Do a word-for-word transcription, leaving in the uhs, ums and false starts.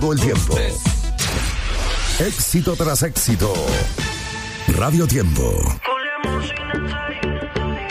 Todo el tiempo. Éxito tras éxito. Radio Tiempo.